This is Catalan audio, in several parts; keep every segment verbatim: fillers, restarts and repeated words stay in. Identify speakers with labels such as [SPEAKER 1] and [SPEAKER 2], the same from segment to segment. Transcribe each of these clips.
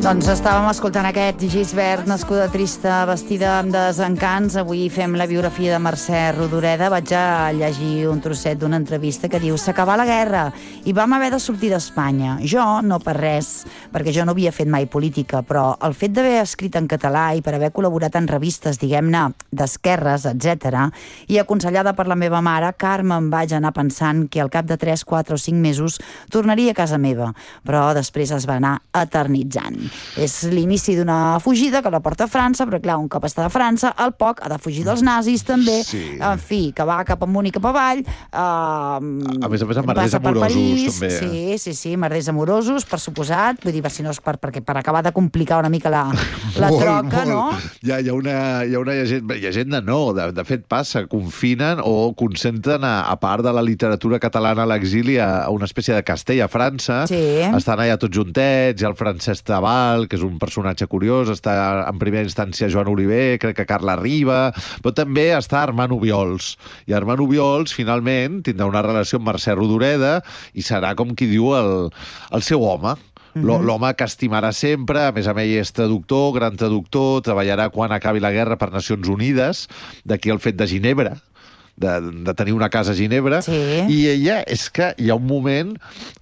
[SPEAKER 1] Doncs estàvem escoltant aquest Gisbert, nascuda trista, vestida amb desencants. Avui fem la biografia de Mercè Rodoreda. Vaig a llegir un trosset d'una entrevista que diu: s'acabà la guerra i vam haver de sortir d'Espanya. Jo, no per res, perquè jo no havia fet mai política, però el fet d'haver escrit en català i per haver col·laborat en revistes, diguem-ne, d'esquerres, etcètera, i aconsellada per la meva mare, Carme, em vaig anar pensant que al cap de tres, quatre o cinc mesos tornaria a casa meva, però després es va anar eternitzant. És l'inici d'una fugida que la porta a França, però clar, un cop està a França, al poc ha de fugir dels nazis també, sí. En fi, que va cap amunt i cap avall. Uh,
[SPEAKER 2] a més a més, amb merders amorosos,
[SPEAKER 1] París,
[SPEAKER 2] també.
[SPEAKER 1] Sí, sí, sí, merders amorosos, per suposat, vull dir, si no és per, perquè per acabar de complicar una mica la, la
[SPEAKER 2] molt,
[SPEAKER 1] troca,
[SPEAKER 2] molt.
[SPEAKER 1] No?
[SPEAKER 2] Hi ha, hi ha una, hi ha una llegenda, llegenda no, de, de fet passa, confinen o concentren a, a part de la literatura catalana a l'exili a, a una espècie de castell a França,
[SPEAKER 1] sí.
[SPEAKER 2] Estan allà tots juntets, hi ha el Francesc Tabal, que és un personatge curiós, està en primera instància Joan Oliver, crec que Carla Riba, però també està Armand Obiols. I Armand Obiols, finalment, tindrà una relació amb Mercè Rodoreda i serà, com qui diu, el, el seu home. Mm-hmm. L'home que estimarà sempre, a més a més és traductor, gran traductor, treballarà quan acabi la guerra per Nacions Unides, d'aquí el fet de Ginebra, de, de tenir una casa a Ginebra,
[SPEAKER 1] sí.
[SPEAKER 2] I ella és que hi ha un moment...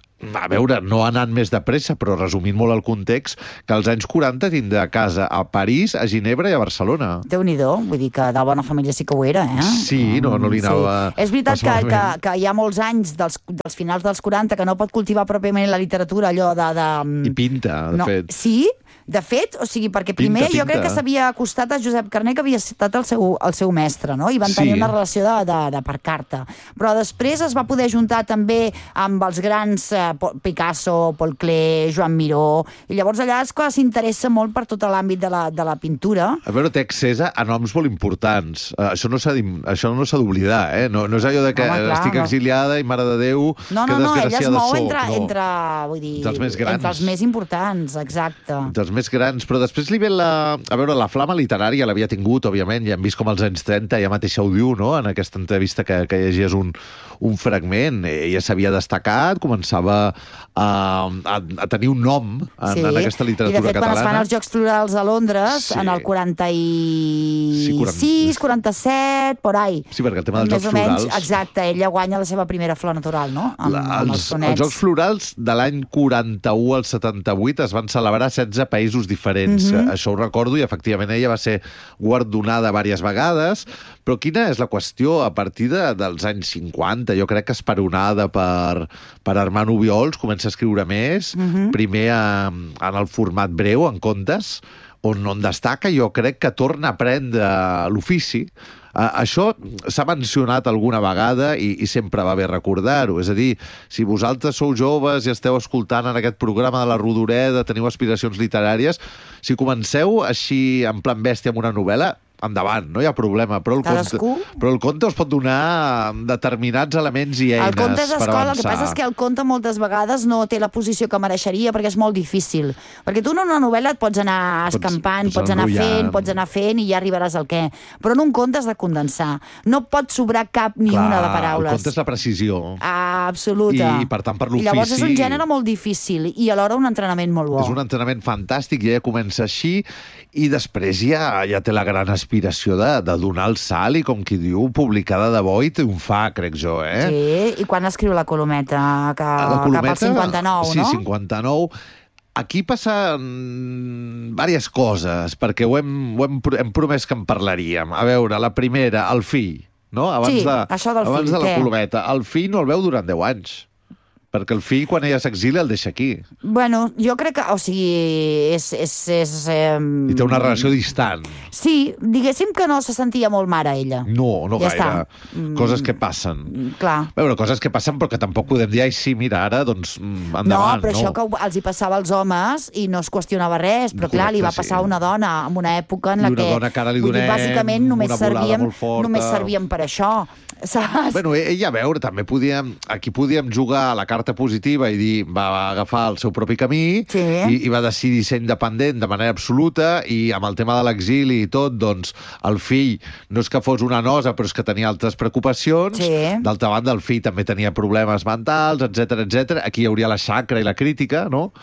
[SPEAKER 2] A veure, no anant més de pressa, però resumint molt el context, que als anys quaranta tindrà casa a París, a Ginebra i a Barcelona.
[SPEAKER 1] Déu-n'hi-do, vull dir que de bona família sí que ho era, eh?
[SPEAKER 2] Sí, no, no li anava...
[SPEAKER 1] Sí. És veritat que, que, que hi ha molts anys dels, dels finals dels quaranta que no pot cultivar pròpiament la literatura, allò de... de...
[SPEAKER 2] I pinta, de
[SPEAKER 1] no.
[SPEAKER 2] fet.
[SPEAKER 1] Sí? De fet, o sigui, perquè primer
[SPEAKER 2] pinta, pinta.
[SPEAKER 1] Jo crec que s'havia acostat a Josep Carner, que havia estat el seu, el seu mestre, no? I van tenir sí. Una relació de, de, de per carta. Però després es va poder juntar també amb els grans eh, Picasso, Paul Klee, Joan Miró, i llavors allà és que s'interessa molt per tot l'àmbit de, la, de la pintura.
[SPEAKER 2] A veure, té accés a noms molt importants. Uh, això no s'ha això no s'ha d'oblidar, eh? No, no és allò de que Home, clar, estic no. exiliada i, mare de Déu,
[SPEAKER 1] no, no,
[SPEAKER 2] que
[SPEAKER 1] no, ella es mou
[SPEAKER 2] soc.
[SPEAKER 1] Entre,
[SPEAKER 2] no.
[SPEAKER 1] entre, vull dir,
[SPEAKER 2] dels més grans.
[SPEAKER 1] Entre els més importants, exacte.
[SPEAKER 2] Dels més grans, però després li ve la... A veure, la flama literària l'havia tingut, òbviament, ja hem vist com als anys trenta, ja mateixa ho diu, no?, en aquesta entrevista que, que llegies un, un fragment. Ella s'havia destacat, començava a, a, a tenir un nom en, sí. en aquesta literatura catalana. I de fet,
[SPEAKER 1] catalana. Quan es fan els Jocs Florals a Londres, sí. en el quaranta i sis, quaranta-set, por ahí.
[SPEAKER 2] Sí, perquè el tema dels
[SPEAKER 1] Més
[SPEAKER 2] Jocs Florals...
[SPEAKER 1] Menys, exacte, ella guanya la seva primera flor natural, no?, amb,
[SPEAKER 2] la,
[SPEAKER 1] amb
[SPEAKER 2] els,
[SPEAKER 1] els sonets.
[SPEAKER 2] Els Jocs Florals de l'any quaranta-u al setanta-vuit es van celebrar a setze països diferents. Mm-hmm. Això ho recordo, i efectivament ella va ser guardonada diverses vegades, però quina és la qüestió? A partir de, dels anys cinquanta, jo crec que esperonada per, per Armand Obiols, comença a escriure més, mm-hmm. primer a, en el format breu, en contes, on, on destaca, jo crec que torna a prendre l'ofici. Uh, això s'ha mencionat alguna vegada i, i sempre va bé recordar-ho. És a dir, si vosaltres sou joves i esteu escoltant en aquest programa de la Rodoreda, teniu aspiracions literàries, si comenceu així en plan bèstia amb una novel·la, endavant, no hi ha problema, però el, conte, però el conte us pot donar determinats elements i eines per avançar.
[SPEAKER 1] El conte és escola, el que passa és que el conte moltes vegades no té la posició que mereixeria perquè és molt difícil. Perquè tu en una novel·la et pots anar escampant, pots, pots anar fent, pots anar fent i ja arribaràs al què. Però en un conte has de condensar. No pot sobrar cap ni Clar, una de paraules.
[SPEAKER 2] El conte és la precisió.
[SPEAKER 1] Ah, absoluta.
[SPEAKER 2] I, per tant, per l'ofici...
[SPEAKER 1] I llavors és un gènere molt difícil i alhora un entrenament molt bo.
[SPEAKER 2] És un entrenament fantàstic i ella comença així i després ja, ja té la gran aspiració de, de donar el salt i, com qui diu, publicar de debò i triomfar, crec jo, eh?
[SPEAKER 1] Sí, i quan escriu la Colometa? Que, la Colometa? Cap al cinquanta-nou,
[SPEAKER 2] sí,
[SPEAKER 1] no?
[SPEAKER 2] Sí, cinquanta-nou. Aquí passen diverses coses, perquè ho hem, ho hem, hem promès que en parlaríem. A veure, la primera, el fill, no? Abans
[SPEAKER 1] sí,
[SPEAKER 2] de,
[SPEAKER 1] això del
[SPEAKER 2] abans
[SPEAKER 1] fill,
[SPEAKER 2] de la
[SPEAKER 1] què?
[SPEAKER 2] Colometa. El fill no el veu durant deu anys. Perquè el fill, quan ella s'exilia, el deixa aquí.
[SPEAKER 1] Bueno, jo crec que, o sigui, és... és, és eh...
[SPEAKER 2] I té una relació distant.
[SPEAKER 1] Sí, diguéssim que no se sentia molt mare, ella.
[SPEAKER 2] No, no
[SPEAKER 1] ja
[SPEAKER 2] gaire.
[SPEAKER 1] Està.
[SPEAKER 2] Coses que passen.
[SPEAKER 1] Clar.
[SPEAKER 2] A veure, coses que passen, però que tampoc podem dir, ai, sí, mira, ara, doncs, endavant.
[SPEAKER 1] No, però no. Això que els hi passava als homes i no es qüestionava res, però clar, li va passar a una dona en una època en la
[SPEAKER 2] I una
[SPEAKER 1] que...
[SPEAKER 2] dona que ara li donem
[SPEAKER 1] dir, bàsicament només
[SPEAKER 2] una volada
[SPEAKER 1] servíem,
[SPEAKER 2] molt forta.
[SPEAKER 1] Només servíem per això, saps?
[SPEAKER 2] Bueno, ella, a veure, també podíem... Aquí podíem jugar a la carta positiva i dir, va agafar el seu propi camí,
[SPEAKER 1] sí.
[SPEAKER 2] i, i va decidir ser independent de manera absoluta, i amb el tema de l'exili i tot, doncs, el fill no és que fos una nosa, però és que tenia altres preocupacions.
[SPEAKER 1] Sí.
[SPEAKER 2] D'altra banda, el fill també tenia problemes mentals, etcètera, etcètera. Aquí hi hauria la xacra i la crítica, no?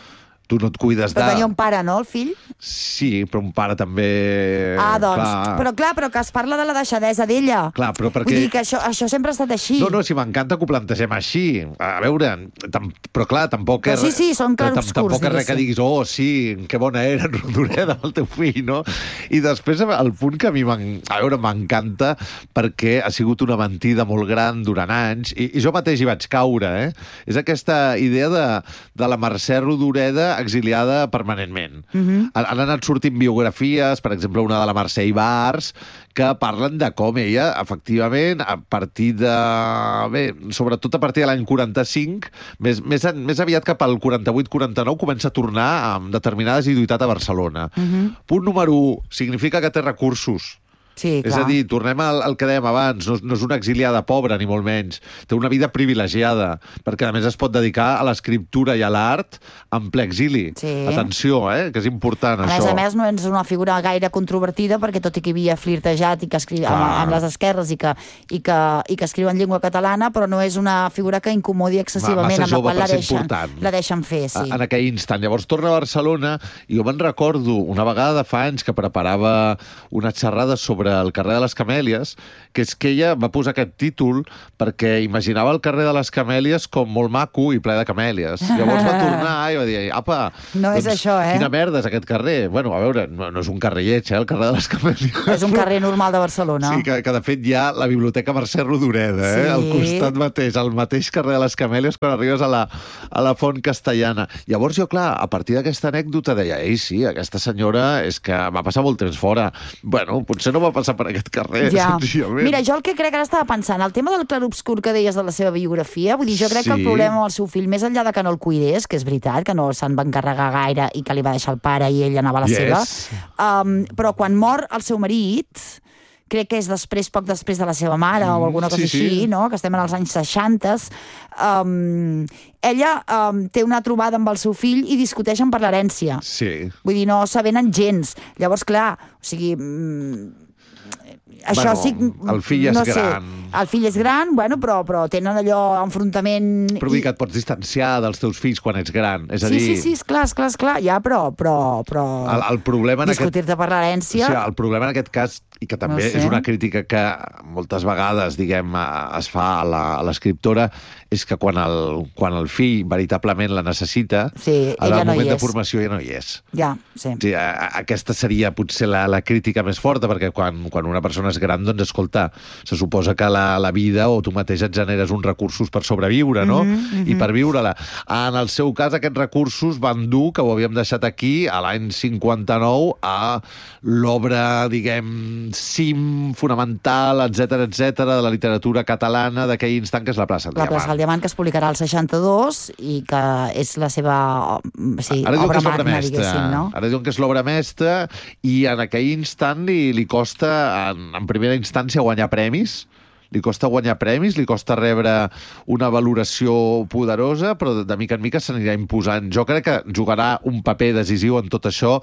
[SPEAKER 2] tu no et cuides de...
[SPEAKER 1] Però tenia un pare, no, el fill?
[SPEAKER 2] Sí, però un pare també...
[SPEAKER 1] Ah, doncs,
[SPEAKER 2] clar.
[SPEAKER 1] però clar, però que es parla de la deixadesa d'ella.
[SPEAKER 2] Clar, però perquè...
[SPEAKER 1] Vull dir que això, això sempre ha estat així.
[SPEAKER 2] No, no, si m'encanta que ho plantegem així. A veure, tam... però clar, tampoc...
[SPEAKER 1] Però sí, sí, són clarobscurs,
[SPEAKER 2] Tampoc és res que
[SPEAKER 1] diguéssim.
[SPEAKER 2] diguis, oh, sí, que bona era en Rodoreda amb el teu fill, no? I després el punt que a mi m'en- a veure, m'encanta perquè ha sigut una mentida molt gran durant anys i, i jo mateix hi vaig caure, eh? És aquesta idea de, de la Mercè Rodoreda exiliada permanentment.
[SPEAKER 1] Mhm.
[SPEAKER 2] Han, han anat sortint biografies, per exemple, una de la Mercè Ibars, que parlen de com ella, efectivament, a partir de... Bé, sobretot a partir de l'any quaranta-cinc, més, més, en- més aviat cap al quaranta-vuit quaranta-nou, comença a tornar amb determinada assiduïtat a Barcelona.
[SPEAKER 1] Mhm.
[SPEAKER 2] Punt número u, significa que té recursos.
[SPEAKER 1] Sí,
[SPEAKER 2] És
[SPEAKER 1] clar.
[SPEAKER 2] a dir, tornem al, al que dèiem abans, no, és- no és una exiliada pobra, ni molt menys. Té una vida privilegiada, perquè a més es pot dedicar a l'escriptura i a l'art en ple exili.
[SPEAKER 1] Sí.
[SPEAKER 2] Atenció, eh, que és important,
[SPEAKER 1] A més
[SPEAKER 2] això.
[SPEAKER 1] a més, no és una figura gaire controvertida, perquè tot i que havia flirtejat i que escri... amb,
[SPEAKER 2] Clar.
[SPEAKER 1] amb les esquerres i que, i, que, i que escriu en llengua catalana, però no és una figura que incomodi excessivament,
[SPEAKER 2] massa
[SPEAKER 1] amb la
[SPEAKER 2] jove
[SPEAKER 1] qual
[SPEAKER 2] per
[SPEAKER 1] la
[SPEAKER 2] ser
[SPEAKER 1] deixen,
[SPEAKER 2] important.
[SPEAKER 1] la deixen fer, sí.
[SPEAKER 2] En aquell instant. Llavors torna a Barcelona i jo me'n recordo una vegada fa anys que preparava una xerrada sobre el carrer de les Camèlies, que és que ella va posar aquest títol perquè imaginava el carrer de les Camèlies com molt maco i ple de camèlies. Llavors va tornar i va dir, apa,
[SPEAKER 1] No és això, eh?
[SPEAKER 2] quina merda és aquest carrer. Bueno, a veure, no, no és un carrer lleig, eh, el carrer de les Camèlies.
[SPEAKER 1] És un carrer normal de Barcelona.
[SPEAKER 2] Sí, que, que de fet hi ha la Biblioteca Mercè Rodoreda, eh?
[SPEAKER 1] Sí.
[SPEAKER 2] Al costat mateix, al mateix carrer de les Camèlies quan arribes a la, a la Font Castellana. Llavors jo, clar, a partir d'aquesta anècdota deia, ei, sí, aquesta senyora és que va passar molt temps fora. Bueno, potser no va passar per aquest carrer,
[SPEAKER 1] Ja.
[SPEAKER 2] senzillament.
[SPEAKER 1] Mira, jo el que crec, ara estava pensant, el tema del clarobscur que deies de la seva biografia, vull dir, jo crec que
[SPEAKER 2] Sí.
[SPEAKER 1] el problema amb el seu fill, més enllà de que no el cuidés, que és veritat, que no se'n va encarregar gaire i que li va deixar el pare i ell anava a la
[SPEAKER 2] Yes.
[SPEAKER 1] seva, um, però quan mor el seu marit, crec que és després, poc després de la seva mare o alguna cosa
[SPEAKER 2] sí, sí.
[SPEAKER 1] així, no? Que estem en els anys seixanta, um, ella um, té una trobada amb el seu fill i discuteixen per l'herència.
[SPEAKER 2] Sí.
[SPEAKER 1] Vull dir, no s'avenen gens. Llavors, clar, o sigui... Mm, això
[SPEAKER 2] Bueno,
[SPEAKER 1] sí...
[SPEAKER 2] el fill és
[SPEAKER 1] no sé,
[SPEAKER 2] gran.
[SPEAKER 1] El fill és gran, bueno, però, però tenen allò, enfrontament...
[SPEAKER 2] Però vull dir que et pots distanciar dels teus fills quan ets gran. És a
[SPEAKER 1] Sí,
[SPEAKER 2] dir,
[SPEAKER 1] sí, sí, esclar, esclar, esclar, ja, però... però, però...
[SPEAKER 2] el, el problema en aquest...
[SPEAKER 1] Discutir-te per l'herència...
[SPEAKER 2] O sigui, el problema en aquest cas, i que també
[SPEAKER 1] No sé.
[SPEAKER 2] és una crítica que moltes vegades, diguem, eh, es fa a la- a l'escriptora, és que quan el, quan el fill veritablement la necessita,
[SPEAKER 1] Sí,
[SPEAKER 2] en
[SPEAKER 1] ella
[SPEAKER 2] el
[SPEAKER 1] no hi
[SPEAKER 2] moment de
[SPEAKER 1] és.
[SPEAKER 2] formació ja no hi és.
[SPEAKER 1] Ja, sí.
[SPEAKER 2] Sí, a- a- aquesta seria potser la, la crítica més forta, perquè quan, quan una persona és gran, doncs, escolta, se suposa que la, la vida o tu mateix et generes uns recursos per sobreviure, no?
[SPEAKER 1] Mhm, mhm.
[SPEAKER 2] I per viure-la. En el seu cas, aquests recursos van dur, que ho havíem deixat aquí, a l'any cinquanta-nou, a l'obra, diguem, cim, fonamental, etcètera, etcètera, de la literatura catalana d'aquell instant, que és la plaça del
[SPEAKER 1] La plaça del
[SPEAKER 2] Diamant.
[SPEAKER 1] Diamant, que es publicarà al seixanta-dos i que és la seva sí,
[SPEAKER 2] Ara diuen que
[SPEAKER 1] obra
[SPEAKER 2] és l'obra
[SPEAKER 1] magna,
[SPEAKER 2] mestra.
[SPEAKER 1] diguéssim, no?
[SPEAKER 2] Ara diuen que és l'obra mestra i en aquell instant li, li costa, en, en primera instància, guanyar premis. Li costa guanyar premis, li costa rebre una valoració poderosa, però de, de mica en mica s'anirà imposant. Jo crec que jugarà un paper decisiu en tot això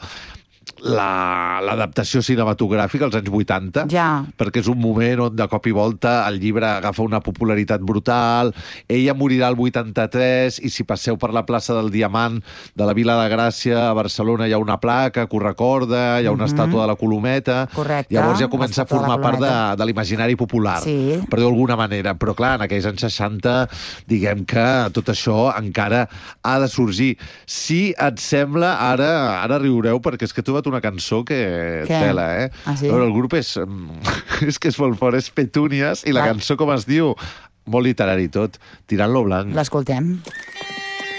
[SPEAKER 2] la- l'adaptació cinematogràfica als anys vuitanta,
[SPEAKER 1] Ja.
[SPEAKER 2] perquè és un moment on de cop i volta el llibre agafa una popularitat brutal, ella morirà el vuitanta-tres i si passeu per la plaça del Diamant de la Vila de Gràcia a Barcelona hi ha una placa que ho recorda, hi ha una
[SPEAKER 1] Mhm.
[SPEAKER 2] estàtua de la Colometa,
[SPEAKER 1] Correcte,
[SPEAKER 2] llavors ja comença a
[SPEAKER 1] l'estàtua de la
[SPEAKER 2] formar part de,
[SPEAKER 1] Colometa.
[SPEAKER 2] de l'imaginari popular,
[SPEAKER 1] Sí.
[SPEAKER 2] per dir-ho d'alguna manera, però clar, en aquells anys seixanta diguem que tot això encara ha de sorgir. Si et sembla, ara, ara riureu perquè és que he trobat una cançó que
[SPEAKER 1] Què?
[SPEAKER 2] tela, eh?
[SPEAKER 1] Ah, sí?
[SPEAKER 2] A veure, el grup és... és que és molt fort, és Petúnies, i la
[SPEAKER 1] Va.
[SPEAKER 2] cançó, com es diu, molt literari tot, Tirant lo blanc.
[SPEAKER 1] L'escoltem.